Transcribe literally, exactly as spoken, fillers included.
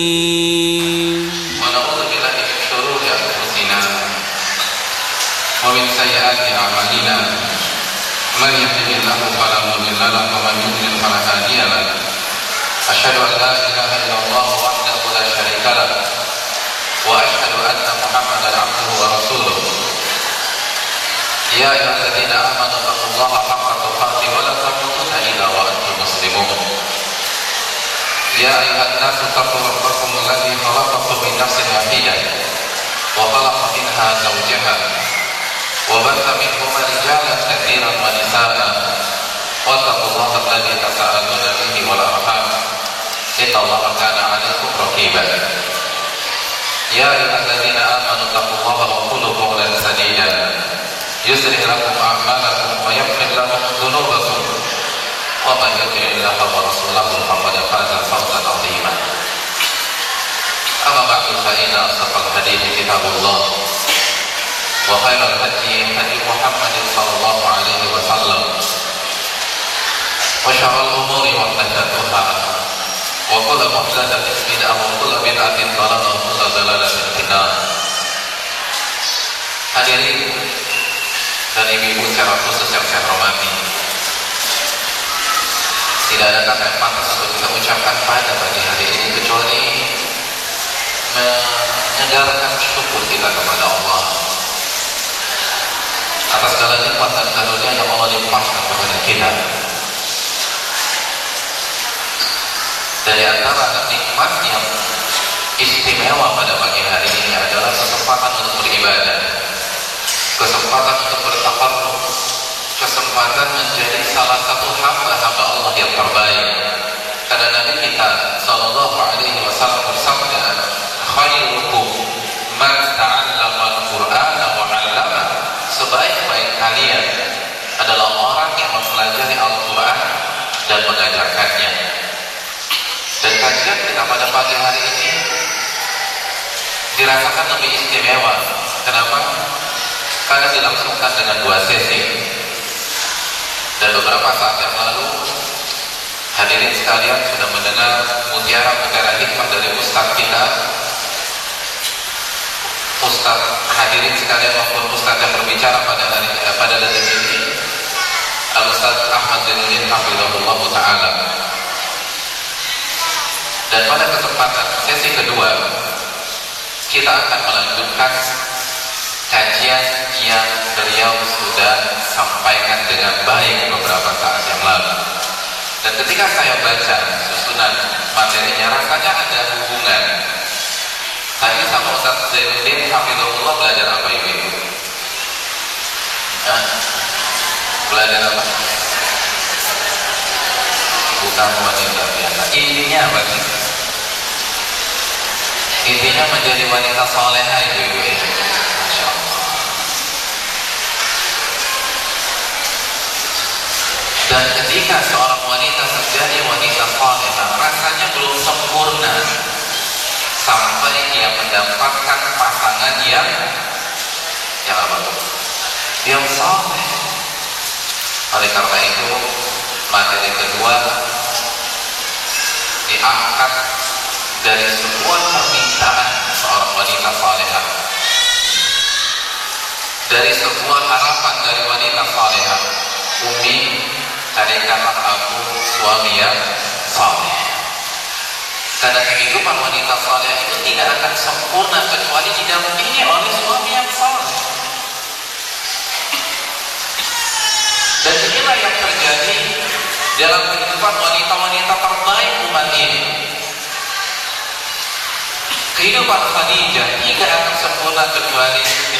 ونعوذ بالله من شرور أنفسنا ومن سيئات أعمالنا من يهده الله فلا مضل له ومن يضلل فلا هادي له أشهد أن لا إله إلا الله وحده لا شريك له وأشهد أن محمدا عبده ورسوله يا أيها الذين آمنوا اتقوا الله حق تقاته ولا تموتن إلا وأنتم مسلمون يا أيها الناس اتقوا ربكم الذي خلقكم من نفس واحدة وخلق منها زوجها وبث منهما رجالا كثيرا ونساء واتقوا الله الذي تساءلون به والأرحام إن الله كان عليكم رقيبا يا أيها الذين آمنوا اتقوا الله وقولوا قولا سديدا يصلح لكم أعمالكم ويغفر لكم ذنوبكم ومن يطع الله ورسوله فقد فاز فوزا عظيما أما بعد فإن أصدق الحديث كتاب الله وخير الهدي هدي محمد صلى الله عليه وسلم وشر الأمور محدثاتها وكل محدثة بدعة وكل بدعة ضلالة وكل ضلالة في النار. Hadirin dan ibu-ibu secara khusus yang saya hormati, tidak ada kata yang pantas untuk kita ucapkan pada pagi hari ini kecuali menyegarkan syukur kita kepada Allah atas segala nikmat dan karunia yang Allah limpahkan kepada kita. Dari antara nikmat yang istimewa pada pagi hari ini adalah kesempatan untuk beribadah, kesempatan untuk bertakarruf, kesempatan menjadi salah satu hamba-hamba Allah yang terbaik. Karena Nabi kita sallallahu alaihi wasallam bersabda, khairukum man ta'allama al-Qur'ana wa 'allama. Sebaik-baik kalian adalah orang yang mempelajari Al-Qur'an dan mengajarkannya. Dan kajian kita pada pagi hari ini dirasakan lebih istimewa. Kenapa? Karena dilangsungkan dengan dua sesi. Dan beberapa saat yang lalu hadirin sekalian sudah mendengar mutiara-mutiara hikmah dari Ustaz kita, Ustaz hadirin sekalian maupun Ustaz yang berbicara pada hari, pada detik ini, Al-Ustaz Ahmad Zainuddin hafizahullah ta'ala. Dan pada kesempatan sesi kedua kita akan melanjutkan kajian yang beliau sudah sampaikan dengan baik beberapa saat yang lalu. Dan ketika saya baca susunan materinya, rasanya ada hubungan. Tadi sama Ustaz Zainuddin hafizahullah belajar apa ibu? Ya? Belajar apa? Bukan wanita biasa. Intinya apa sih? Intinya menjadi wanita soleha ibu-ibu ya. Masya Allah. Dan ketika seorang wanita menjadi wanita soleha, rasanya belum sempurna sampai dia mendapatkan pasangan yang yang apa tuh? Yang soleh. Oleh karena itu materi kedua diangkat dari sebuah permintaan seorang wanita salehah, dari sebuah harapan dari wanita salehah, Umi, carikanlah aku suami yang saleh. Karena kehidupan wanita saleh itu tidak akan sempurna kecuali didampingi oleh suami yang saleh. Dan inilah yang terjadi dalam kehidupan wanita-wanita terbaik umat ini. Kehidupan Khadijah tidak akan sempurna kecuali